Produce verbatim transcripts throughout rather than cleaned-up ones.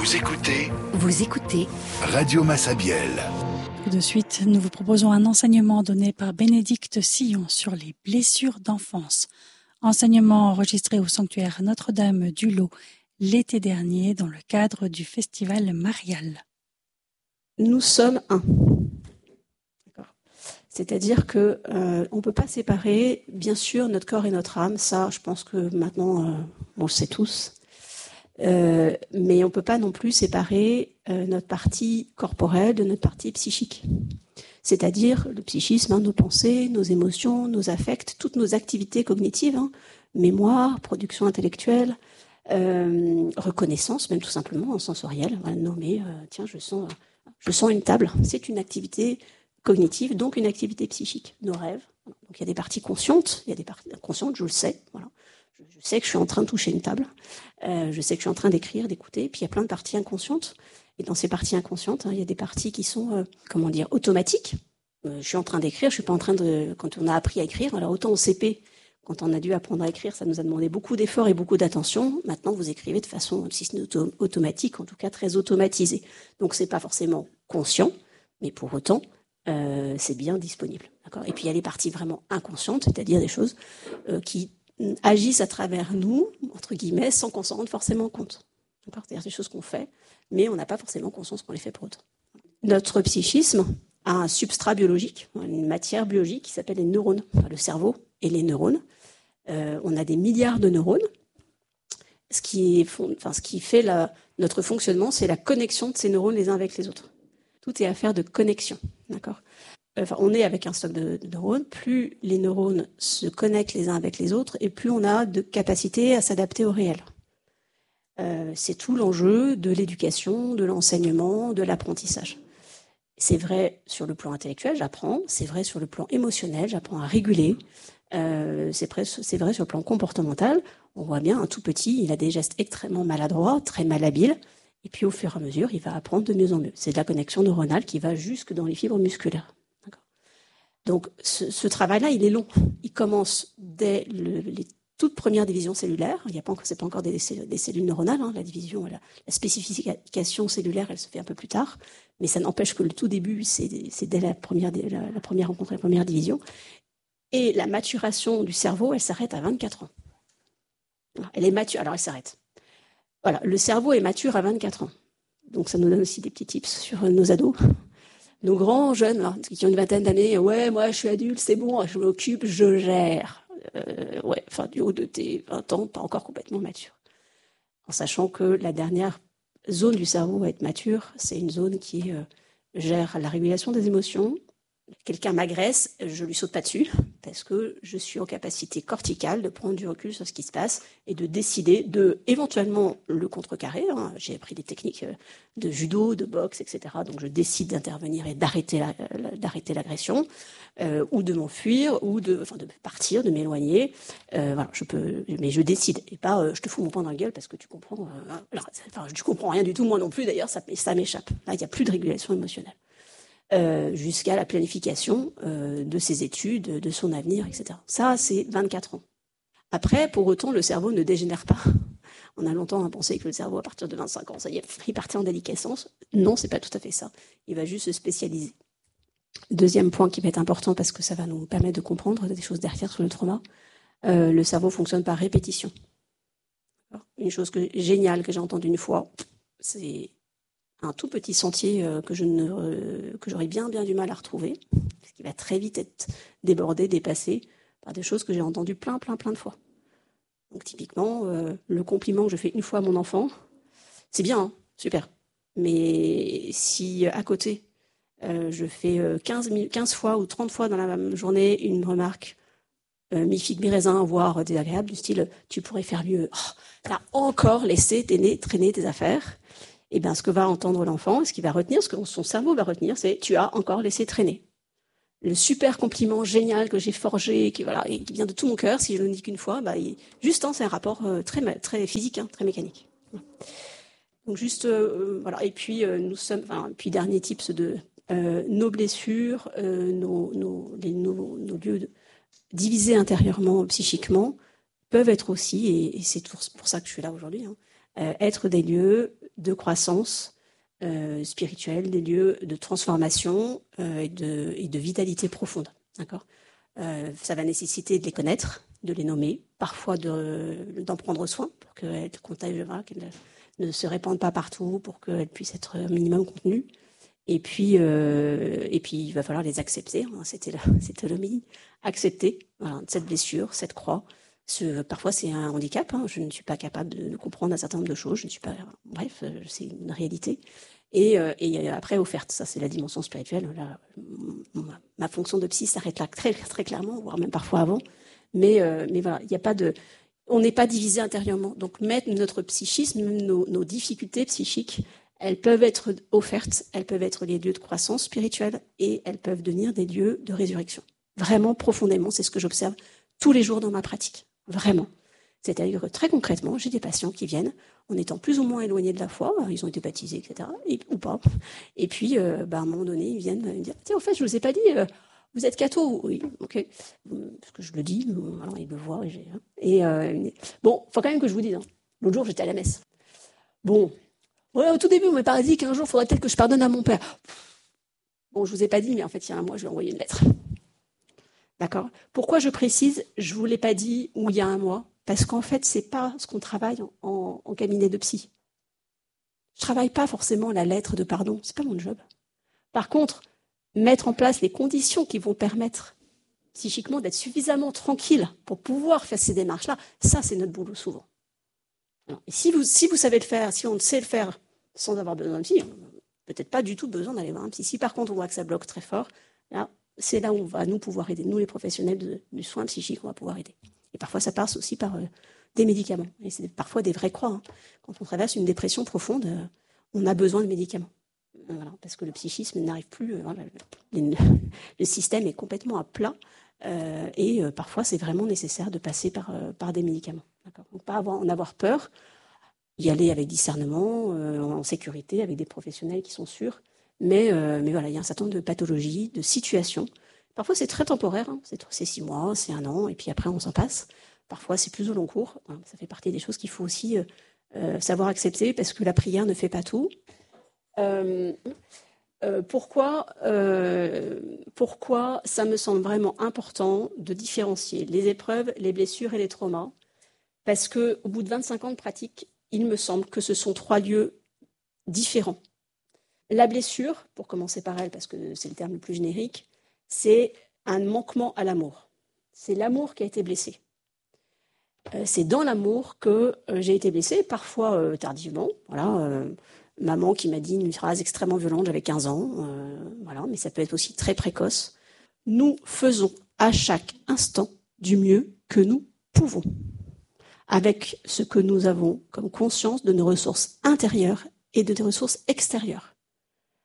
Vous écoutez Vous écoutez Radio Massabielle. Tout de suite, nous vous proposons un enseignement donné par Bénédicte Sillon sur les blessures d'enfance. Enseignement enregistré au sanctuaire Notre-Dame du Lot l'été dernier dans le cadre du festival Marial. Nous sommes un. D'accord. C'est-à-dire que euh, on peut pas séparer, bien sûr, notre corps et notre âme. Ça, je pense que maintenant, euh, on le sait tous. Euh, mais on peut pas non plus séparer euh, notre partie corporelle de notre partie psychique. C'est-à-dire le psychisme, hein, nos pensées, nos émotions, nos affects, toutes nos activités cognitives, hein, mémoire, production intellectuelle, euh, reconnaissance, même tout simplement en sensoriel. Voilà, nommer, euh, tiens, je sens, euh, je sens une table. C'est une activité cognitive, donc une activité psychique. Nos rêves. Voilà. Donc il y a des parties conscientes, il y a des parties inconscientes, je le sais. Voilà. Je, je sais que je suis en train de toucher une table. Euh, je sais que je suis en train d'écrire, d'écouter. Puis il y a plein de parties inconscientes. Et dans ces parties inconscientes, hein, il y a des parties qui sont, euh, comment dire, automatiques. Euh, je suis en train d'écrire, je suis pas en train de. Quand on a appris à écrire, alors autant au C P, quand on a dû apprendre à écrire, ça nous a demandé beaucoup d'efforts et beaucoup d'attention. Maintenant, vous écrivez de façon, si ce n'est auto- automatique, en tout cas très automatisée. Donc c'est pas forcément conscient, mais pour autant, euh, c'est bien disponible. D'accord ? Et puis il y a les parties vraiment inconscientes, c'est-à-dire des choses euh, qui agissent à travers nous, entre guillemets, sans qu'on s'en rende forcément compte. D'accord ? C'est-à-dire des choses qu'on fait, mais on n'a pas forcément conscience qu'on les fait pour autant. Notre psychisme a un substrat biologique, une matière biologique qui s'appelle les neurones, enfin, le cerveau et les neurones. Euh, on a des milliards de neurones. Ce qui, est, enfin, ce qui fait la, notre fonctionnement, c'est la connexion de ces neurones les uns avec les autres. Tout est affaire de connexion. D'accord ? Enfin, on est avec un stock de, de neurones. Plus les neurones se connectent les uns avec les autres, et plus on a de capacité à s'adapter au réel. Euh, c'est tout l'enjeu de l'éducation, de l'enseignement, de l'apprentissage. C'est vrai sur le plan intellectuel, j'apprends. C'est vrai sur le plan émotionnel, j'apprends à réguler. Euh, c'est, vrai, c'est vrai sur le plan comportemental. On voit bien, un tout petit, il a des gestes extrêmement maladroits, très malhabiles. Et puis au fur et à mesure, il va apprendre de mieux en mieux. C'est de la connexion neuronale qui va jusque dans les fibres musculaires. D'accord. Donc ce, ce travail-là, il est long. Il commence dès le, les toutes premières divisions cellulaires. Il y a pas encore, c'est pas encore des, des cellules neuronales. Hein. La division, la, la spécification cellulaire, elle se fait un peu plus tard. Mais ça n'empêche que le tout début, c'est, c'est dès la première, la, la première rencontre, la première division. Et la maturation du cerveau, elle s'arrête à vingt-quatre ans. Elle est mature, alors elle s'arrête. Voilà, le cerveau est mature à vingt-quatre ans. Donc ça nous donne aussi des petits tips sur nos ados. Nos grands jeunes, là, qui ont une vingtaine d'années, ouais, moi je suis adulte, c'est bon, je m'occupe, je gère. Euh, ouais, enfin du haut de tes vingt ans, pas encore complètement mature. En sachant que la dernière zone du cerveau à être mature, c'est une zone qui euh, gère la régulation des émotions. Quelqu'un m'agresse, je lui saute pas dessus, parce que je suis en capacité corticale de prendre du recul sur ce qui se passe et de décider de éventuellement le contrecarrer. Hein. J'ai appris des techniques de judo, de boxe, et cetera. Donc je décide d'intervenir et d'arrêter, la, d'arrêter l'agression, euh, ou de m'enfuir, ou de, enfin, de partir, de m'éloigner. Euh, voilà, je peux, mais je décide et pas euh, je te fous mon poing dans la gueule parce que tu comprends. Euh, alors, enfin, tu comprends rien du tout, moi non plus. D'ailleurs, ça, ça m'échappe. Là, il n'y a plus de régulation émotionnelle. Euh, jusqu'à la planification euh, de ses études, de son avenir, et cetera. Ça, c'est vingt-quatre ans. Après, pour autant, le cerveau ne dégénère pas. On a longtemps pensé que le cerveau, à partir de vingt-cinq ans, ça y est, il partait en déliquescence. Non, c'est pas tout à fait ça. Il va juste se spécialiser. Deuxième point qui va être important parce que ça va nous permettre de comprendre des choses derrière sur le trauma. Euh, le cerveau fonctionne par répétition. Une chose que, géniale que j'ai entendue une fois, c'est un tout petit sentier euh, que, je ne, euh, que j'aurais bien, bien du mal à retrouver, parce qu'il va très vite être débordé, dépassé par des choses que j'ai entendues plein, plein, plein de fois. Donc typiquement, euh, le compliment que je fais une fois à mon enfant, c'est bien, hein, super. Mais si à côté, euh, je fais quinze, quinze fois ou trente fois dans la même journée une remarque euh, mi-figue, mi-raisin, voire désagréable, du style « tu pourrais faire mieux oh, », t'as encore laissé traîner, traîner tes affaires. Et bien, ce que va entendre l'enfant, ce qu'il va retenir, ce que son cerveau va retenir, c'est « tu as encore laissé traîner ». Le super compliment génial que j'ai forgé, qui, voilà, et qui vient de tout mon cœur, si je ne le dis qu'une fois, bah, il, juste, hein, c'est un rapport euh, très, très physique, hein, très mécanique. Donc juste, euh, voilà. Et puis, euh, nous sommes, enfin, puis dernier tips de euh, nos blessures, euh, nos, nos, les, nos, nos lieux de, divisés intérieurement, psychiquement, peuvent être aussi, et, et c'est pour ça que je suis là aujourd'hui, hein, euh, être des lieux de croissance euh, spirituelle, des lieux de transformation euh, et, de, et de vitalité profonde. D'accord ? Euh, ça va nécessiter de les connaître, de les nommer, parfois de, d'en prendre soin pour qu'elles voilà, qu'elles ne se répandent pas partout, pour qu'elles puissent être un minimum contenues. Et puis, euh, et puis, il va falloir les accepter. Hein, c'était la, c'était l'homélie. Accepter voilà, cette blessure, cette croix. Ce, parfois, c'est un handicap. Hein, je ne suis pas capable de, de comprendre un certain nombre de choses. Je ne suis pas. Bref, c'est une réalité. Et, euh, et après, offerte. Ça, c'est la dimension spirituelle. Là, ma, ma fonction de psy s'arrête là très, très clairement, voire même parfois avant. Mais, euh, mais voilà, il n'y a pas de. On n'est pas divisé intérieurement. Donc, mettre notre psychisme, nos, nos difficultés psychiques, elles peuvent être offertes, elles peuvent être les lieux de croissance spirituelle et elles peuvent devenir des lieux de résurrection. Vraiment, profondément, c'est ce que j'observe tous les jours dans ma pratique. Vraiment. C'est-à-dire que très concrètement, j'ai des patients qui viennent en étant plus ou moins éloignés de la foi, ils ont été baptisés, et cetera, et, ou pas. Et puis, euh, bah, à un moment donné, ils viennent me dire, tiens, en fait, je ne vous ai pas dit, euh, vous êtes catho? Oui, ok. Parce que je le dis, alors ils me voient. Et, j'ai... et euh, bon, il faut quand même que je vous dise, hein. L'autre jour, j'étais à la messe. Bon, ouais, au tout début, on m'a pas dit qu'un jour, il faudrait peut-être que je pardonne à mon père. Bon, je ne vous ai pas dit, mais en fait, il y a un mois, je lui ai envoyé une lettre. D'accord ? Pourquoi je précise, je ne vous l'ai pas dit, ou il y a un mois ? Parce qu'en fait, ce n'est pas ce qu'on travaille en, en, en cabinet de psy. Je ne travaille pas forcément la lettre de pardon, ce n'est pas mon job. Par contre, mettre en place les conditions qui vont permettre psychiquement d'être suffisamment tranquille pour pouvoir faire ces démarches-là, ça, c'est notre boulot souvent. Alors, et si vous, si vous savez le faire, si on sait le faire sans avoir besoin de psy, peut-être pas du tout besoin d'aller voir un psy. Si par contre on voit que ça bloque très fort, là, c'est là où on va nous pouvoir aider. Nous, les professionnels de, du soin psychique, on va pouvoir aider. Et parfois, ça passe aussi par euh, des médicaments. Et c'est parfois des vraies croix. Hein. Quand on traverse une dépression profonde, euh, on a besoin de médicaments. Voilà, parce que le psychisme n'arrive plus. Euh, voilà, le, le système est complètement à plat. Euh, et euh, parfois, c'est vraiment nécessaire de passer par, euh, par des médicaments. D'accord ? Donc, pas avoir, en avoir peur, y aller avec discernement, euh, en sécurité, avec des professionnels qui sont sûrs. Mais, euh, mais voilà, il y a un certain nombre de pathologies, de situations. Parfois, c'est très temporaire, hein. c'est, c'est six mois, c'est un an, et puis après, on s'en passe. Parfois, c'est plus au long cours. Hein. Ça fait partie des choses qu'il faut aussi euh, savoir accepter, parce que la prière ne fait pas tout. Euh, euh, pourquoi, euh, pourquoi ça me semble vraiment important de différencier les épreuves, les blessures et les traumas ? Parce qu'au bout de vingt-cinq ans de pratique, il me semble que ce sont trois lieux différents. La blessure, pour commencer par elle, parce que c'est le terme le plus générique, c'est un manquement à l'amour. C'est l'amour qui a été blessé. Euh, c'est dans l'amour que euh, j'ai été blessée, parfois euh, tardivement. Voilà, euh, maman qui m'a dit une phrase extrêmement violente, j'avais quinze ans. Euh, voilà, mais ça peut être aussi très précoce. Nous faisons à chaque instant du mieux que nous pouvons, avec ce que nous avons comme conscience de nos ressources intérieures et de des ressources extérieures. D'accord ?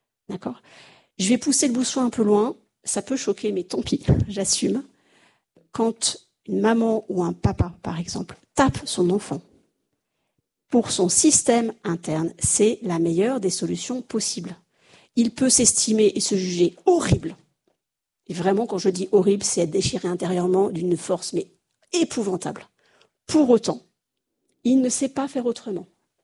Je vais pousser le bouchon un peu loin, ça peut choquer, mais tant pis, j'assume. Quand une maman ou un papa, par exemple, tape son enfant, pour son système interne, c'est la meilleure des solutions possibles. Il peut s'estimer et se juger horrible. Et vraiment, quand je dis horrible, c'est être déchiré intérieurement d'une force, mais épouvantable. Pour autant, il ne sait pas faire autrement.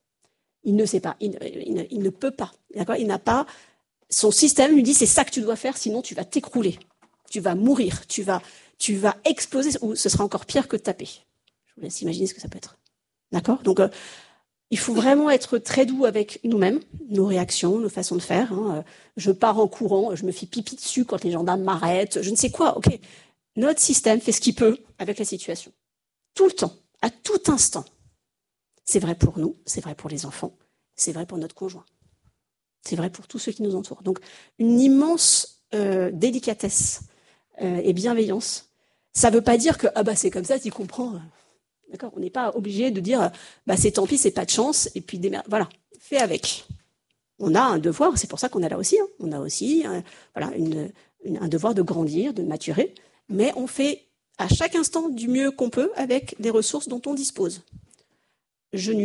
Il ne sait pas, il, il, il ne peut pas. D'accord ? Il n'a pas... Son système lui dit, c'est ça que tu dois faire, sinon tu vas t'écrouler. Tu vas mourir, tu vas, tu vas exploser, ou ce sera encore pire que de taper. Je vous laisse imaginer ce que ça peut être. D'accord ? Donc, euh, il faut vraiment être très doux avec nous-mêmes, nos réactions, nos façons de faire. Hein. Je pars en courant, je me fais pipi dessus quand les gendarmes m'arrêtent, je ne sais quoi. Ok, notre système fait ce qu'il peut avec la situation. Tout le temps, à tout instant. C'est vrai pour nous, c'est vrai pour les enfants, c'est vrai pour notre conjoint. C'est vrai pour tous ceux qui nous entourent. Donc, une immense euh, délicatesse euh, et bienveillance. Ça ne veut pas dire que ah bah c'est comme ça, tu comprends. D'accord ? On n'est pas obligé de dire bah c'est tant pis, c'est pas de chance et puis démer... voilà, fais avec. On a un devoir, c'est pour ça qu'on est là aussi. Hein. On a aussi euh, voilà une, une, un devoir de grandir, de maturer, mais on fait à chaque instant du mieux qu'on peut avec des ressources dont on dispose. Je